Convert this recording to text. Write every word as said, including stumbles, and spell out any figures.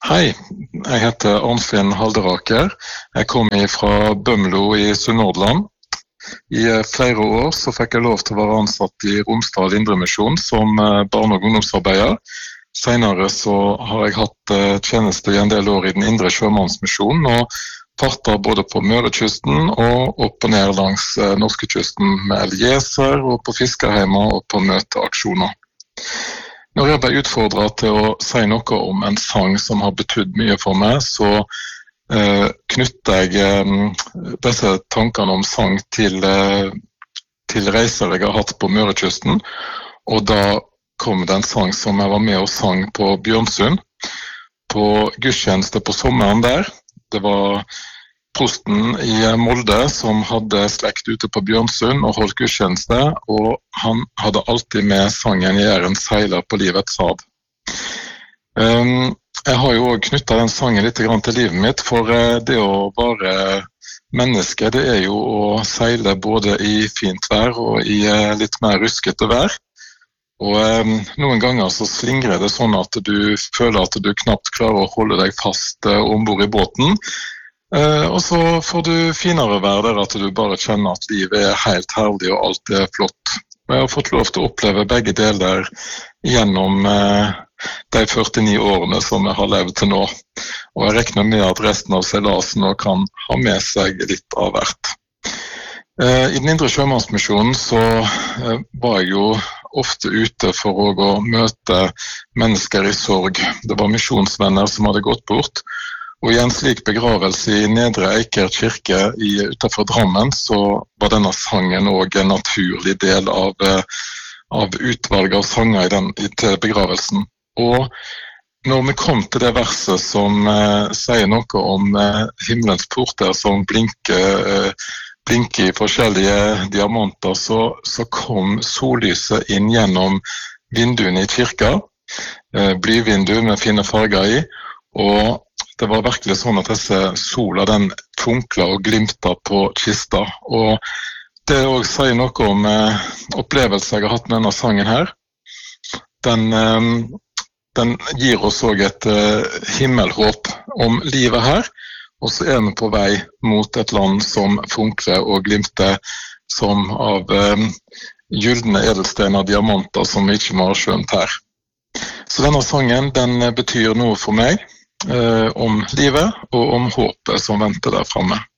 Hei, jeg heter Arnfinn Halderaker. Jeg kommer fra Bømlo i Sunnhordland. I flere år så fikk jeg lov til å være ansatt i Romsdal Indremisjon som barne- og ungdomsarbeider. Senere så har jeg hatt tjeneste i en del år i den indre sjømannsmisjonen, og fartet både på Mørekysten og opp og ned langs norskekysten med elgjeser og på fiskerheimer og på møteaksjoner. Når jeg ble utfordret til å si noe om en sang som har betydd mye for meg, så eh, knytter jeg eh, disse tankene om sang til, eh, til reiser jeg har hatt på Mørekysten. Og da kom det en sang som jeg var med og sang på Bjørnsund, på gudstjeneste på sommeren der. Det var prosten i Molde som hadde slekt ute på Bjørnsund og holdt gudstjeneste, og han hadde alltid med sangen «Jæren seiler på livets hav». Um, jeg har jo også knyttet den sangen litt til livet mitt, for det å være menneske, det er jo å seile både i fint vær og i litt mer ruskete vær. Og um, noen ganger så slingrer det sånn at du føler at du knapt klarer å holde deg fast uh, ombord i båten. Uh, og så får du finere vær der at du bare kjenner at livet er helt herlig og alt er flott. Og jeg har fått lov til å oppleve begge deler gjennom uh, de førtini årene som jeg har levd til nå. Og jeg regner med at resten av seilasen kan ha med seg litt av hvert. Uh, I den indre sjømannsmisjonen så uh, var jeg jo ofte ute for å møte mennesker i sorg. Det var misjonsvenner som hadde gått bort. Og i en slik begravelse i Nedre Eiker kirke i, utenfor Drammen, så var denne sangen også en naturlig del av, av utvalget av sanger i den, til begravelsen. Og når vi kom til det verset som eh, sier noe om eh, himmelens porter som blinker, eh, blinker i forskjellige diamanter, så, så kom sollyset inn gjennom vinduene i kirka, eh, blyvindu med fine farger i, og det var virkelig sånn at disse sola den funkla og glimta på kista. Og det også sier noe om eh, opplevelser jeg har hatt med denne sangen her. Den, eh, den gir oss også et eh, himmelhåp om livet her. Og så er vi på vei mot et land som funkler og glimter som av eh, gyldne edelstener og diamanter som vi ikke må ha skjønt her. Så denne sangen den betyr noe for meg. Eh, om livet og om håpet som venter der fremme.